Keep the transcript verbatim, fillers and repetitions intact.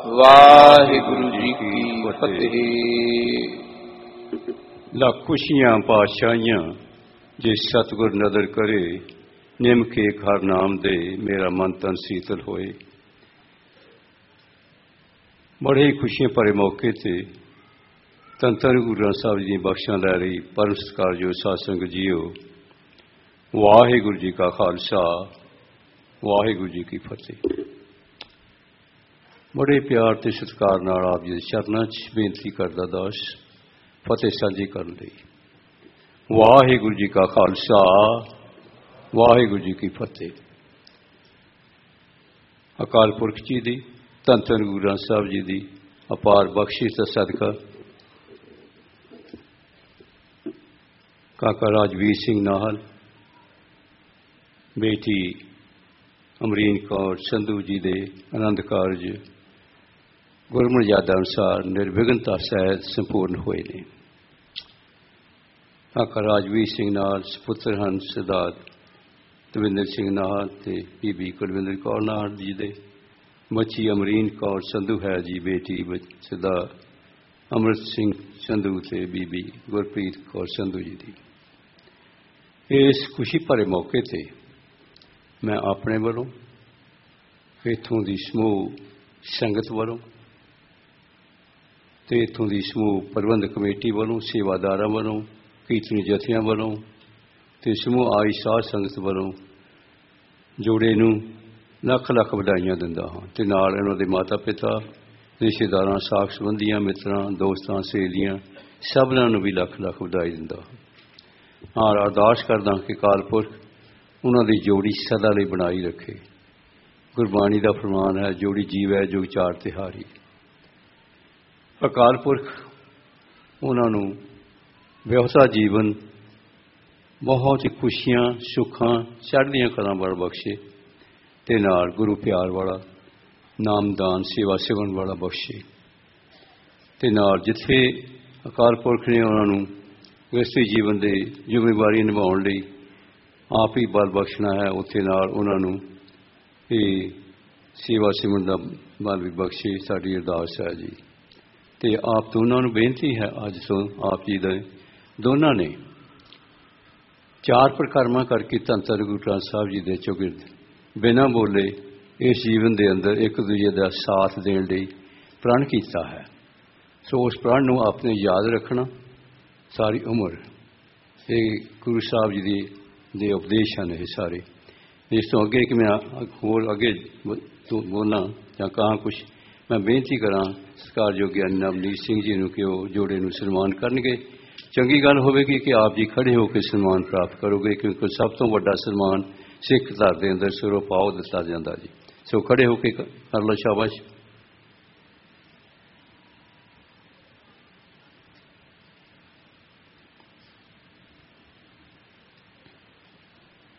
ਵਾਹਿਗੁਰੂ ਜੀ ਕੀ ਫਤਿਹ। ਲੱਖ ਖੁਸ਼ੀਆਂ ਪਾਤਸ਼ਾਹੀਆਂ ਜੇ ਸਤਿਗੁਰ ਨਦਰ ਕਰੇ, ਨਿਮ ਕੇ ਹਰ ਨਾਮ ਦੇ ਮੇਰਾ ਮਨ ਤਨ ਸੀਤਲ ਹੋਏ। ਬੜੇ ਖੁਸ਼ੀਆਂ ਭਰੇ ਮੌਕੇ ਤੇ ਧੰਨ ਧੰਨ ਗੁਰੂ ਗ੍ਰੰਥ ਸਾਹਿਬ ਜੀ ਦੀ ਬਖਸ਼ਾਂ ਲੈ ਰਹੀ ਪਰਮ ਸਤਿਕਾਰਯੋਗ ਸਾਧ ਸੰਗਤ ਜੀਓ, ਵਾਹਿਗੁਰੂ ਜੀ ਕਾ ਖਾਲਸਾ, ਵਾਹਿਗੁਰੂ ਜੀ ਕੀ ਫਤਿਹ। ਬੜੇ ਪਿਆਰ ਤੇ ਸਤਿਕਾਰ ਨਾਲ ਆਪ ਜੀ ਦੇ ਚਰਨਾਂ 'ਚ ਬੇਨਤੀ ਕਰਦਾ ਦਾਸ ਫਤਿਹ ਸਾਂਝੀ ਕਰਨ ਲਈ। ਵਾਹਿਗੁਰੂ ਜੀ ਕਾ ਖਾਲਸਾ, ਵਾਹਿਗੁਰੂ ਜੀ ਕੀ ਫਤਿਹ। ਅਕਾਲ ਪੁਰਖ ਜੀ ਦੀ ਧੰਨ ਧੰਨ ਗੁਰੂ ਗ੍ਰੰਥ ਸਾਹਿਬ ਜੀ ਦੀ ਅਪਾਰ ਬਖਸ਼ਿਸ਼ ਦਾ ਸਦਕਾ ਕਾਕਾ ਰਾਜਵੀਰ ਸਿੰਘ ਨਾਹਲ, ਬੇਟੀ ਅਮਰੀਨ ਕੌਰ ਸੰਧੂ ਜੀ ਦੇ ਆਨੰਦ ਕਾਰਜ ਗੁਰਮਰਜ਼ਾਦਾ ਅਨੁਸਾਰ ਨਿਰਵਿਘਨਤਾ ਸਹਿਤ ਸੰਪੂਰਨ ਹੋਏ ਨੇ। ਕਾਕਾ ਰਾਜਵੀਰ ਸਿੰਘ ਨਾਲ ਸਪੁੱਤਰ ਹਨ ਸਰਦਾਰ ਦਵਿੰਦਰ ਸਿੰਘ ਨਾਹਲ ਤੇ ਬੀਬੀ ਕੁਲਵਿੰਦਰ ਕੌਰ ਨਾਹਲ ਜੀ ਦੇ ਬੱਚੀ ਅਮਰੀਨ ਕੌਰ ਸੰਧੂ ਹੈ ਜੀ, ਬੇਟੀ ਸਰਦਾਰ ਅੰਮ੍ਰਿਤ ਸਿੰਘ ਸੰਧੂ ਤੇ ਬੀਬੀ ਗੁਰਪ੍ਰੀਤ ਕੌਰ ਸੰਧੂ ਜੀ ਦੀ। ਇਸ ਖੁਸ਼ੀ ਭਰੇ ਮੌਕੇ ਤੇ ਮੈਂ ਆਪਣੇ ਵੱਲੋਂ, ਇੱਥੋਂ ਦੀ ਸਮੂਹ ਸੰਗਤ ਵੱਲੋਂ ਤੇ ਇੱਥੋਂ ਦੀ ਸਮੂਹ ਪ੍ਰਬੰਧਕ ਕਮੇਟੀ ਵੱਲੋਂ, ਸੇਵਾਦਾਰਾਂ ਵੱਲੋਂ, ਕੀਰਤਨੀ ਜਥਿਆਂ ਵੱਲੋਂ ਤੇ ਸਮੂਹ ਆਈ ਸਾਧ ਸੰਗਤ ਵੱਲੋਂ ਜੋੜੇ ਨੂੰ ਲੱਖ ਲੱਖ ਵਧਾਈਆਂ ਦਿੰਦਾ ਹਾਂ ਤੇ ਨਾਲ ਇਹਨਾਂ ਦੇ ਮਾਤਾ ਪਿਤਾ, ਰਿਸ਼ਤੇਦਾਰਾਂ, ਸਾਕ ਸੰਬੰਧੀਆਂ, ਮਿੱਤਰਾਂ, ਦੋਸਤਾਂ, ਸਹੇਲੀਆਂ ਸਭਨਾਂ ਨੂੰ ਵੀ ਲੱਖ ਲੱਖ ਵਧਾਈ ਦਿੰਦਾ ਹਾਂ। ਔਰ ਅਰਦਾਸ ਕਰਦਾ ਕਿ ਅਕਾਲ ਪੁਰਖ ਉਹਨਾਂ ਦੀ ਜੋੜੀ ਸਦਾ ਲਈ ਬਣਾਈ ਰੱਖੇ। ਗੁਰਬਾਣੀ ਦਾ ਫਰਮਾਨ ਹੈ, ਜੋੜੀ ਜੀਵ ਹੈ ਜੋ ਚਾਰ ਤਿਹਾਰੀ। ਅਕਾਲ ਪੁਰਖ ਉਹਨਾਂ ਨੂੰ ਵਿਆਹਤਾ ਜੀਵਨ ਬਹੁਤ ਹੀ ਖੁਸ਼ੀਆਂ, ਸੁੱਖਾਂ, ਚੜ੍ਹਦੀਆਂ ਕਲਾਂ ਵਾਲਾ ਬਖਸ਼ੇ ਤੇ ਨਾਲ ਗੁਰੂ ਪਿਆਰ ਵਾਲਾ, ਨਾਮਦਾਨ, ਸੇਵਾ ਸੇਵਨ ਵਾਲਾ ਬਖਸ਼ੇ ਤੇ ਨਾਲ ਜਿੱਥੇ ਅਕਾਲ ਪੁਰਖ ਨੇ ਉਹਨਾਂ ਨੂੰ ਗ੍ਰਸਤੀ ਜੀਵਨ ਦੇ ਜ਼ਿੰਮੇਵਾਰੀ ਨਿਭਾਉਣ ਲਈ ਆਪ ਹੀ ਬਲ ਬਖਸ਼ਣਾ ਹੈ, ਉੱਥੇ ਨਾਲ ਉਹਨਾਂ ਨੂੰ ਇਹ ਸੇਵਾ ਸਿਮਰਨ ਦਾ ਬਲ ਵੀ ਬਖਸ਼ੇ। ਸਾਡੀ ਅਰਦਾਸ ਹੈ ਜੀ। ਤੇ ਆਪ ਦੋਨਾਂ ਨੂੰ ਬੇਨਤੀ ਹੈ, ਅੱਜ ਤੋਂ ਆਪ ਜੀ ਦੇ ਦੋਨਾਂ ਨੇ ਚਾਰ ਪ੍ਰਕਰਮਾਂ ਕਰਕੇ ਧੰਨ ਧੰਨ ਗੁਰੂ ਗ੍ਰੰਥ ਸਾਹਿਬ ਜੀ ਦੇ ਚੌਗਿਰਦ ਬਿਨਾਂ ਬੋਲੇ ਇਸ ਜੀਵਨ ਦੇ ਅੰਦਰ ਇੱਕ ਦੂਜੇ ਦਾ ਸਾਥ ਦੇਣ ਲਈ ਪ੍ਰਣ ਕੀਤਾ ਹੈ। ਸੋ ਉਸ ਪ੍ਰਣ ਨੂੰ ਆਪਣੇ ਯਾਦ ਰੱਖਣਾ ਸਾਰੀ ਉਮਰ। ਇਹ ਗੁਰੂ ਸਾਹਿਬ ਜੀ ਦੀ ਦੇ ਉਪਦੇਸ਼ ਹਨ ਇਹ ਸਾਰੇ। ਇਸ ਤੋਂ ਅੱਗੇ ਕਿ ਮੈਂ ਹੋਰ ਅੱਗੇ ਬੋਲਾਂ ਜਾਂ ਕਹਾਂ ਕੁਛ, ਮੈਂ ਬੇਨਤੀ ਕਰਾਂ ਸਤਿਕਾਰਯੋਗ ਗਿਆਨੀ ਨਵਨੀਤ ਸਿੰਘ ਜੀ ਨੂੰ ਕਿ ਉਹ ਜੋੜੇ ਨੂੰ ਸਨਮਾਨ ਕਰਨਗੇ। ਚੰਗੀ ਗੱਲ ਹੋਵੇਗੀ ਕਿ ਆਪ ਜੀ ਖੜ੍ਹੇ ਹੋ ਕੇ ਸਨਮਾਨ ਪ੍ਰਾਪਤ ਕਰੋਗੇ, ਕਿਉਂਕਿ ਸਭ ਤੋਂ ਵੱਡਾ ਸਨਮਾਨ ਸਿੱਖ ਧਰਮ ਦੇ ਅੰਦਰ ਸਿਰੋਂ ਪਾਓ ਦਿੱਤਾ ਜਾਂਦਾ ਜੀ। ਸੋ ਖੜ੍ਹੇ ਹੋ ਕੇ ਕਰ ਲਓ, ਸ਼ਾਬਾਸ਼।